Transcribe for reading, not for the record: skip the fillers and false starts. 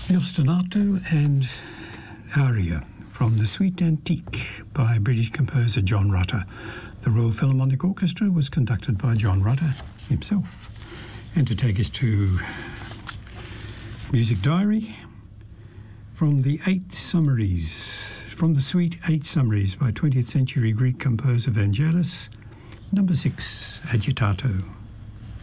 Ostinato and Aria from The Sweet Antique by British composer John Rutter. The Royal Philharmonic Orchestra was conducted by John Rutter himself. And to take us to Music Diary, from the Suite 8 Summaries by 20th century Greek composer Vangelis, number 6, Agitato.